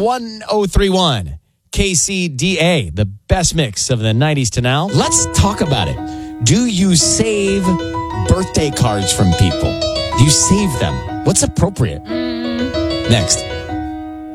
1031 KCDA, the best mix of the 90s to now. Let's talk about it. Do you save birthday cards from people? Do you save them? What's appropriate? Next.